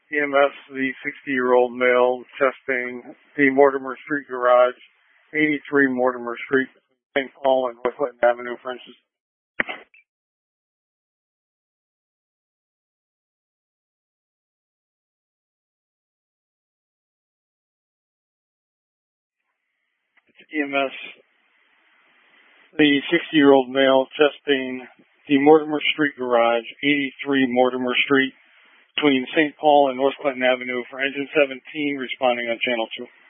EMS, the 60-year-old male, chest pain, the Mortimer Street Garage, 83 Mortimer Street, St. Paul and North Clinton Avenue, Francis. EMS, the 60-year-old male, chest pain, the Mortimer Street Garage, 83 Mortimer Street, between St. Paul and North Clinton Avenue for Engine 17, responding on Channel 2.